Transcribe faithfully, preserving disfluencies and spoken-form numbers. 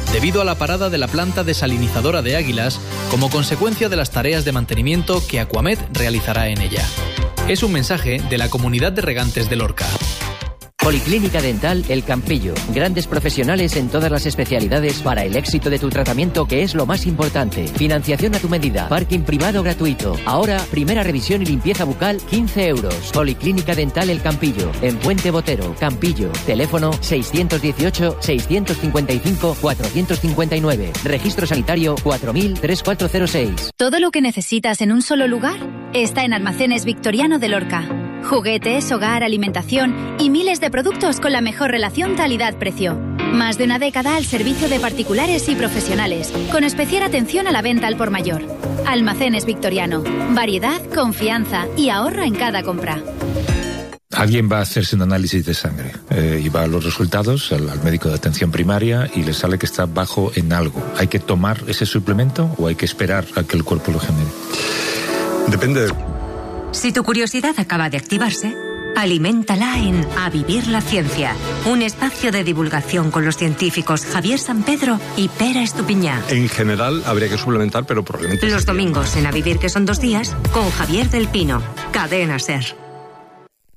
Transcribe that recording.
debido a la parada de la planta desalinizadora de Águilas como consecuencia de las tareas de mantenimiento que Aquamed realizará en ella. Es un mensaje de la Comunidad de Regantes de Lorca. Policlínica Dental El Campillo. Grandes profesionales en todas las especialidades para el éxito de tu tratamiento, que es lo más importante. Financiación a tu medida. Parking privado gratuito. Ahora, primera revisión y limpieza bucal, quince euros. Policlínica Dental El Campillo. En Puente Botero, Campillo. Teléfono seiscientos dieciocho, seiscientos cincuenta y cinco, cuatrocientos cincuenta y nueve. Registro sanitario cuatro mil, tres cuatro cero seis. Todo lo que necesitas en un solo lugar está en Almacenes Victoriano de Lorca. Juguetes, hogar, alimentación y miles de productos con la mejor relación calidad-precio. Más de una década al servicio de particulares y profesionales, con especial atención a la venta al por mayor. Almacenes Victoriano. Variedad, confianza y ahorro en cada compra. Alguien va a hacerse un análisis de sangre eh, y va a los resultados al, al médico de atención primaria y le sale que está bajo en algo. ¿Hay que tomar ese suplemento o hay que esperar a que el cuerpo lo genere? Depende de... Si tu curiosidad acaba de activarse, aliméntala en A Vivir la Ciencia, un espacio de divulgación con los científicos Javier Sampedro y Pera Estupiñá. En general habría que suplementar, pero probablemente... Los domingos en A Vivir, que son dos días, con Javier del Pino. Cadena SER.